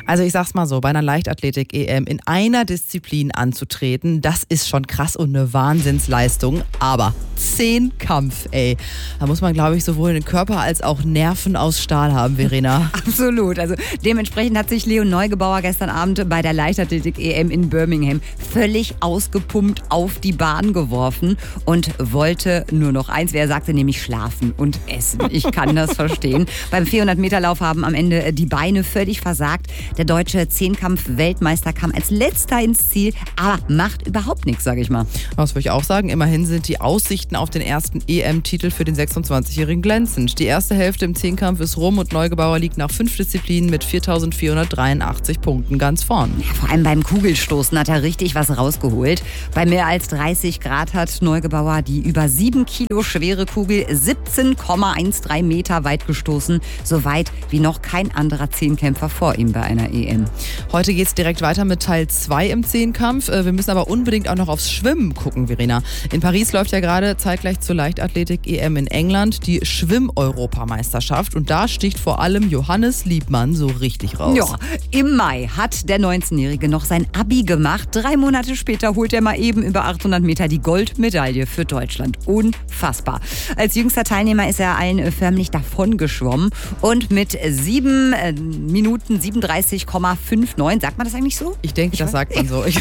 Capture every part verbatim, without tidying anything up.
Also ich sag's mal so, bei einer Leichtathletik-E M in einer Disziplin anzutreten, das ist schon krass und eine Wahnsinnsleistung. Aber Zehnkampf, ey, da muss man, glaube ich, sowohl den Körper als auch Nerven aus Stahl haben, Verena. Absolut. Also dementsprechend hat sich Leon Neugebauer gestern Abend bei der Leichtathletik-E M in Birmingham völlig ausgepumpt auf die Bahn geworfen und wollte nur noch eins, wie er sagte, nämlich schlafen und essen. Ich kann das verstehen. Beim vierhundert-Meter-Lauf haben am Ende die Beine völlig versagt. Der deutsche Zehnkampf-Weltmeister kam als letzter ins Ziel, aber macht überhaupt nichts, sage ich mal. Das würde ich auch sagen. Immerhin sind die Aussichten auf den ersten E M-Titel für den sechsundzwanzigjährigen glänzend. Die erste Hälfte im Zehnkampf ist rum und Neugebauer liegt nach fünf Disziplinen mit viertausendvierhundertdreiundachtzig Punkten ganz vorn. Ja, vor allem beim Kugelstoßen hat er richtig was rausgeholt. Bei mehr als dreißig Grad hat Neugebauer die über sieben Kilo schwere Kugel siebzehn Komma dreizehn Meter weit gestoßen. So weit wie noch kein anderer Zehnkämpfer vor ihm bei einer E M. Heute geht es direkt weiter mit Teil zwei im Zehnkampf. Wir müssen aber unbedingt auch noch aufs Schwimmen gucken, Verena. In Paris läuft ja gerade zeitgleich zur Leichtathletik-E M in England die Schwimm-Europameisterschaft. Und da sticht vor allem Johannes Liebmann so richtig raus. Ja, im Mai hat der neunzehnjährige noch sein Abi gemacht. Drei Monate später holt er mal eben über achthundert Meter die Goldmedaille für Deutschland. Unfassbar. Als jüngster Teilnehmer ist er allen förmlich davon geschwommen und mit sieben Minuten siebenunddreißig Komma neunundfünfzig, sagt man das eigentlich so? Ich denke, ich das weiß. sagt man so. Ich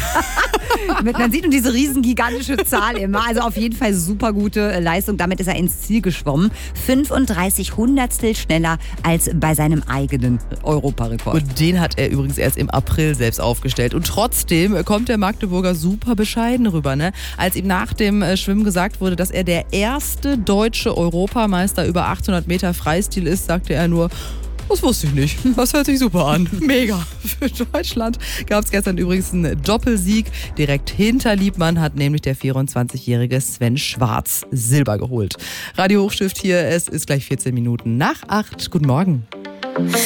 Man sieht nun diese riesen gigantische Zahl immer. Also auf jeden Fall super gute Leistung. Damit ist er ins Ziel geschwommen. fünfunddreißig Hundertstel schneller als bei seinem eigenen Europarekord. Und den hat er übrigens erst im April selbst aufgestellt. Und trotzdem kommt der Magdeburger super bescheiden rüber. Ne? Als ihm nach dem Schwimmen gesagt wurde, dass er der erste deutsche Europameister über achthundert Meter Freistil ist, sagte er nur: Das wusste ich nicht. Das hört sich super an. Mega. Für Deutschland gab es gestern übrigens einen Doppelsieg. Direkt hinter Liebmann hat nämlich der vierundzwanzigjährige Sven Schwarz Silber geholt. Radio Hochstift hier, es ist gleich vierzehn Minuten nach acht. Guten Morgen.